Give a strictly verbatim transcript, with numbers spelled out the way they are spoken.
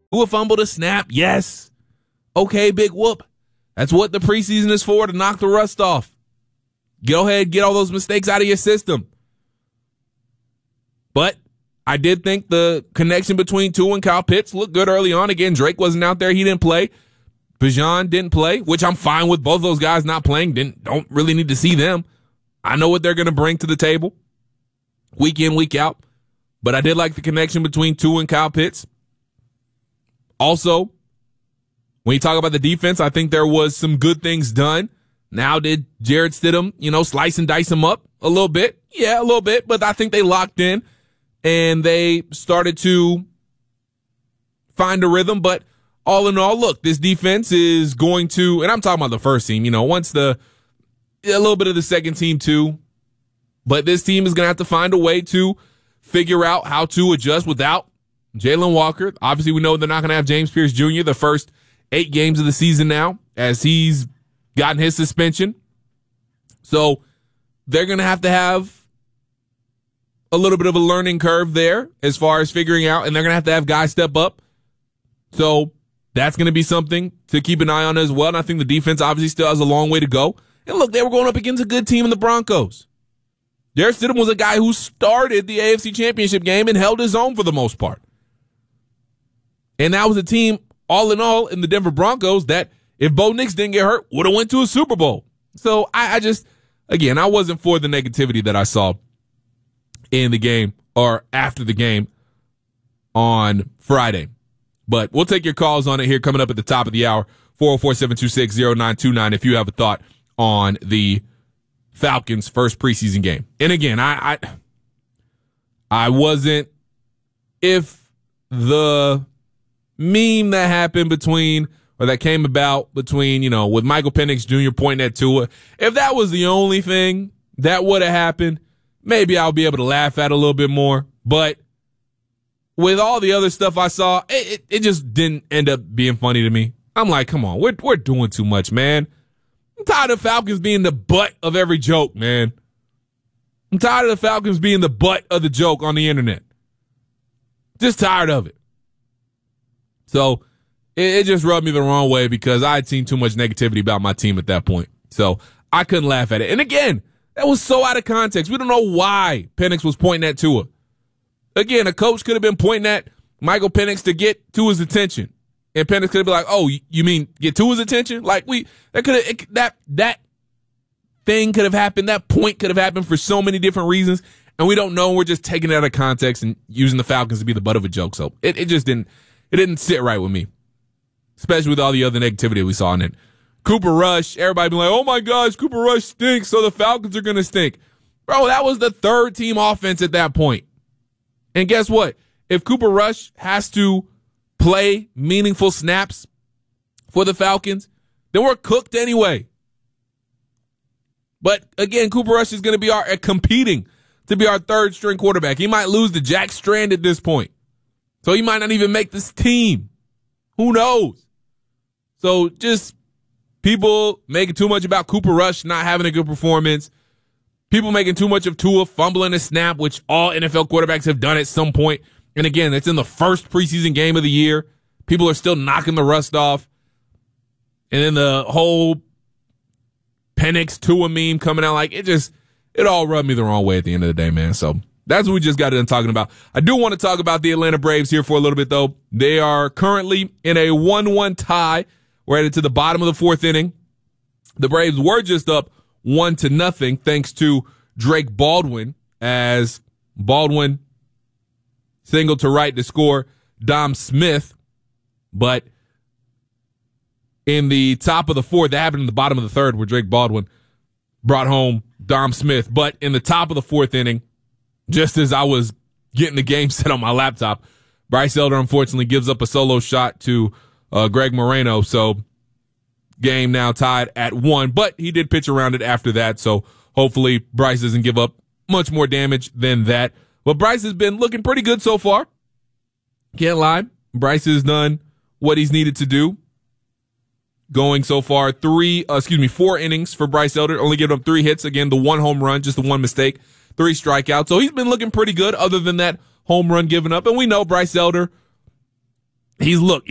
Tua fumbled a snap, yes. Okay, big whoop. That's what the preseason is for, to knock the rust off. Go ahead, get all those mistakes out of your system. But I did think the connection between Tua and Kyle Pitts looked good early on. Again, Drake wasn't out there. He didn't play. Bijan didn't play, which I'm fine with both those guys not playing. Didn't, don't really need to see them. I know what they're going to bring to the table week in, week out. But I did like the connection between Tua and Kyle Pitts. Also, when you talk about the defense, I think there was some good things done. Now, did Jarrett Stidham, you know, slice and dice him up a little bit? Yeah, a little bit, but I think they locked in and they started to find a rhythm. But all in all, look, this defense is going to, and I'm talking about the first team, you know, once the, a little bit of the second team too, but this team is going to have to find a way to figure out how to adjust without Jalen Walker. Obviously, we know they're not going to have James Pierce Junior the first eight games of the season now, as he's gotten his suspension. So they're going to have to have a little bit of a learning curve there as far as figuring out, and they're going to have to have guys step up. So that's going to be something to keep an eye on as well. And I think the defense obviously still has a long way to go. And look, they were going up against a good team in the Broncos. Jarrett Stidham was a guy who started the A F C Championship game and held his own for the most part. And that was a team, all in all, in the Denver Broncos that, if Bo Nix didn't get hurt, would have went to a Super Bowl. So I, I just, again, I wasn't for the negativity that I saw in the game or after the game on Friday. But we'll take your calls on it here coming up at the top of the hour, four oh four, seven two six, oh nine two nine, if you have a thought on the Falcons' first preseason game. And again, I, I, I wasn't, if the meme that happened between, or that came about between, you know, with Michael Penix Junior pointing at Tua, if that was the only thing that would have happened, maybe I'll be able to laugh at it a little bit more. But with all the other stuff I saw, it, it, it just didn't end up being funny to me. I'm like, come on, we're we're doing too much, man. I'm tired of Falcons being the butt of every joke, man. I'm tired of the Falcons being the butt of the joke on the internet. Just tired of it. So it, it just rubbed me the wrong way because I had seen too much negativity about my team at that point. So I couldn't laugh at it. And again, that was so out of context. We don't know why Penix was pointing at Tua. Again, a coach could have been pointing at Michael Penix to get Tua's attention. And Penix could have been like, oh, you mean get Tua's attention? Like, we, that could have, that, that thing could have happened. That point could have happened for so many different reasons. And we don't know. We're just taking it out of context and using the Falcons to be the butt of a joke. So it, it just didn't, it didn't sit right with me, especially with all the other negativity we saw in it. Cooper Rush, everybody be like, oh my gosh, Cooper Rush stinks, so the Falcons are going to stink. Bro, that was the third team offense at that point. And guess what? If Cooper Rush has to play meaningful snaps for the Falcons, then we're cooked anyway. But again, Cooper Rush is going to be our uh, competing to be our third string quarterback. He might lose to Jack Strand at this point. So he might not even make this team. Who knows? So just people making too much about Cooper Rush not having a good performance. People making too much of Tua fumbling a snap, which all N F L quarterbacks have done at some point. And again, it's in the first preseason game of the year. People are still knocking the rust off. And then the whole Penix Tua meme coming out, like, it just, it all rubbed me the wrong way at the end of the day, man. So that's what we just got done talking about. I do want to talk about the Atlanta Braves here for a little bit, though. They are currently in a one one tie. We're headed to the bottom of the fourth inning. The Braves were just up one to nothing thanks to Drake Baldwin, as Baldwin singled to right to score Dom Smith. But in the top of the fourth, that happened in the bottom of the third where Drake Baldwin brought home Dom Smith. But in the top of the fourth inning, just as I was getting the game set on my laptop, Bryce Elder unfortunately gives up a solo shot to uh, Greg Moreno. So game now tied at one, but he did pitch around it after that. So hopefully Bryce doesn't give up much more damage than that. But Bryce has been looking pretty good so far. Can't lie. Bryce has done what he's needed to do. Going so far three, uh, excuse me, four innings for Bryce Elder. Only giving up three hits. Again, the one home run, just the one mistake, three strikeouts. So he's been looking pretty good other than that home run given up. And we know Bryce Elder, He's look.